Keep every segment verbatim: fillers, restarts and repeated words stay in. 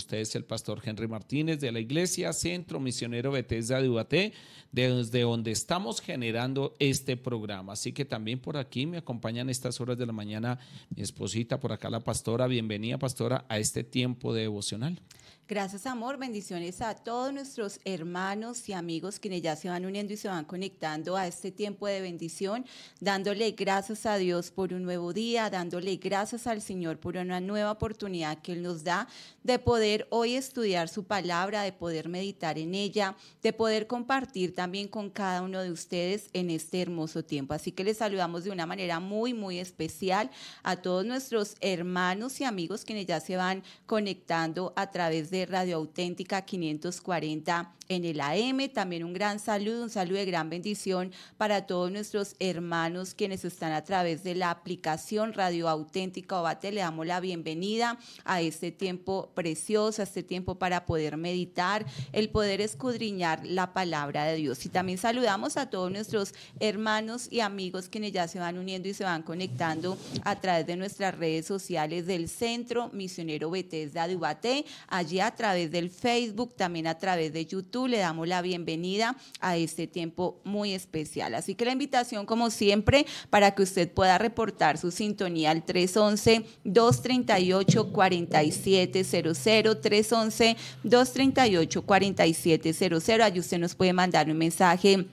ustedes el pastor Henry Martínez de la Iglesia Centro Misionero Bethesda de Ubaté, desde donde estamos generando este programa. Así que también por aquí me acompañan estas horas de la mañana mi esposita, por acá la pastora. Bienvenida, pastora, a este tiempo de devocional. Gracias, amor. Bendiciones a todos nuestros hermanos y amigos quienes ya se van uniendo y se van conectando a este tiempo de bendición, dándole gracias a Dios por un nuevo día, dándole gracias al Señor por una nueva oportunidad que Él nos da de poder hoy estudiar su palabra, de poder meditar en ella, de poder compartir también con cada uno de ustedes en este hermoso tiempo. Así que les saludamos de una manera muy, muy especial a todos nuestros hermanos y amigos quienes ya se van conectando a través de de Radio Auténtica quinientos cuarenta en el A M. También un gran saludo, un saludo de gran bendición para todos nuestros hermanos quienes están a través de la aplicación Radio Auténtica Ubaté. Le damos la bienvenida a este tiempo precioso, a este tiempo para poder meditar, el poder escudriñar la palabra de Dios. Y también saludamos a todos nuestros hermanos y amigos quienes ya se van uniendo y se van conectando a través de nuestras redes sociales del Centro Misionero Bethesda de Ubaté, allí a través del Facebook, también a través de YouTube. Le damos la bienvenida a este tiempo muy especial. Así que la invitación, como siempre, para que usted pueda reportar su sintonía al tres once, dos treinta y ocho, cuarenta y siete cero cero, tres once, dos treinta y ocho, cuarenta y siete cero cero. Allí usted nos puede mandar un mensaje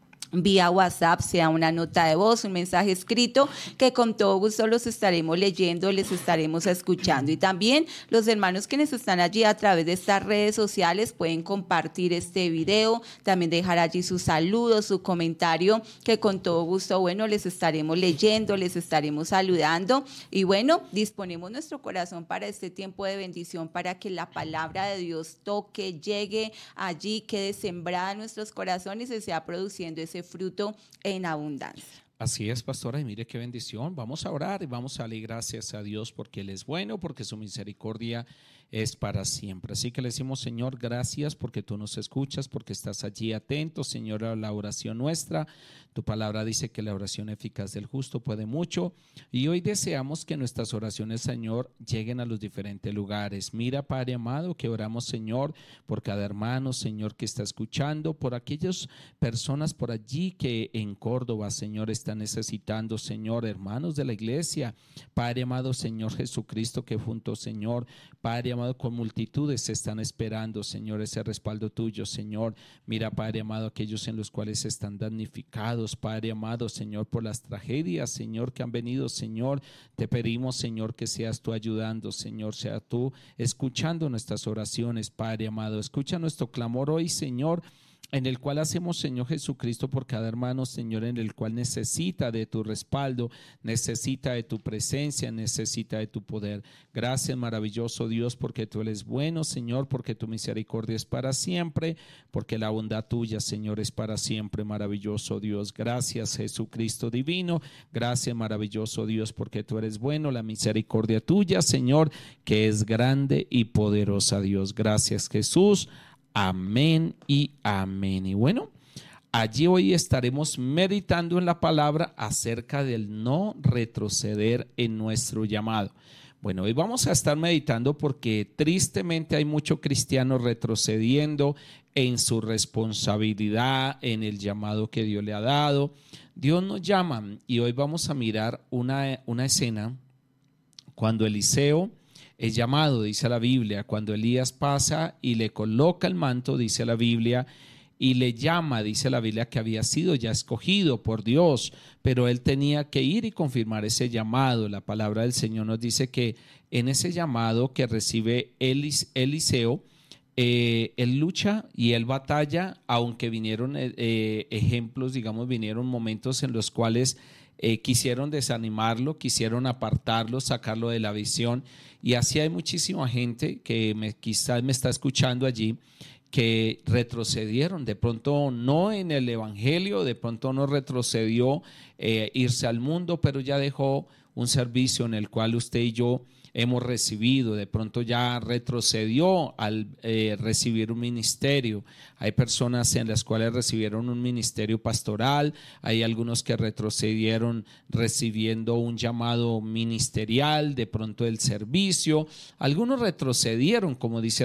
vía WhatsApp, sea una nota de voz, un mensaje escrito, que con todo gusto los estaremos leyendo, les estaremos escuchando. Y también los hermanos quienes están allí a través de estas redes sociales pueden compartir este video, también dejar allí su saludo, su comentario, que con todo gusto, bueno, les estaremos leyendo, les estaremos saludando. Y bueno, disponemos nuestro corazón para este tiempo de bendición, para que la palabra de Dios toque, llegue allí, quede sembrada en nuestros corazones y se sea produciendo ese fruto en abundancia. Así es, pastora, y mire qué bendición. Vamos a orar y vamos a darle gracias a Dios porque Él es bueno, porque su misericordia es para siempre. Así que le decimos, Señor, gracias porque tú nos escuchas, porque estás allí atento, Señor, a la oración nuestra. Tu palabra dice que la oración eficaz del justo puede mucho, y hoy deseamos que nuestras oraciones, Señor, lleguen a los diferentes lugares. Mira, Padre amado, que oramos, Señor, por cada hermano, Señor, que está escuchando, por aquellas personas por allí que en Córdoba, Señor, están necesitando, Señor, hermanos de la iglesia, Padre amado, Señor Jesucristo, que juntos, Señor, Padre amado, con multitudes están esperando, Señor, ese respaldo tuyo, Señor. Mira, Padre amado, aquellos en los cuales están damnificados, Padre amado, Señor, por las tragedias, Señor, que han venido, Señor, te pedimos, Señor, que seas tú ayudando, Señor, sea tú escuchando nuestras oraciones, Padre amado. Escucha nuestro clamor hoy, Señor, en el cual hacemos, Señor Jesucristo, por cada hermano, Señor, en el cual necesita de tu respaldo, necesita de tu presencia, necesita de tu poder. Gracias, maravilloso Dios, porque tú eres bueno, Señor, porque tu misericordia es para siempre, porque la bondad tuya, Señor, es para siempre, maravilloso Dios. Gracias, Jesucristo divino. Gracias, maravilloso Dios, porque tú eres bueno, la misericordia tuya, Señor, que es grande y poderosa, Dios. Gracias, Jesús. Amén y amén. Y bueno, allí hoy estaremos meditando en la palabra acerca del no retroceder en nuestro llamado. Bueno, hoy vamos a estar meditando porque tristemente hay muchos cristianos retrocediendo en su responsabilidad, en el llamado que Dios le ha dado. Dios nos llama y hoy vamos a mirar una, una escena cuando Eliseo es llamado, dice la Biblia, cuando Elías pasa y le coloca el manto, dice la Biblia, y le llama, dice la Biblia, que había sido ya escogido por Dios, pero él tenía que ir y confirmar ese llamado. La palabra del Señor nos dice que en ese llamado que recibe Elis, Eliseo, eh, él lucha y él batalla, aunque vinieron eh, ejemplos, digamos, vinieron momentos en los cuales Eh, quisieron desanimarlo, quisieron apartarlo, sacarlo de la visión, y así hay muchísima gente que me, quizás me está escuchando allí, que retrocedieron, de pronto no en el evangelio, de pronto no retrocedió eh, irse al mundo, pero ya dejó un servicio en el cual usted y yo hemos recibido, de pronto ya retrocedió al eh, recibir un ministerio. Hay personas en las cuales recibieron un ministerio pastoral, hay algunos que retrocedieron recibiendo un llamado ministerial, de pronto el servicio, algunos retrocedieron, como dice